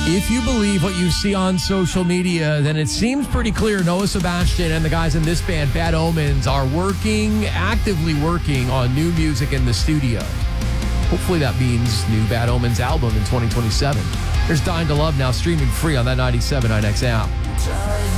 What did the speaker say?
If you believe what you see on social media, then it seems pretty clear Noah Sebastian and the guys in this band, Bad Omens, are actively working on new music in the studio. Hopefully that means new Bad Omens album in 2027. There's Dying to Love now streaming free on that 97.9X app.